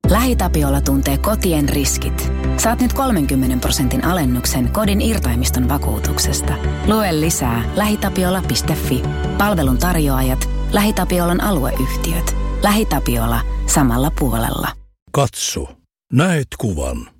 LähiTapiola tuntee kotien riskit. Saat nyt 30% alennuksen kodin irtaimiston vakuutuksesta. Lue lisää lähitapiola.fi. Palvelun tarjoajat, LähiTapiolan alueyhtiöt. LähiTapiola, samalla puolella. Katso. Näet kuvan.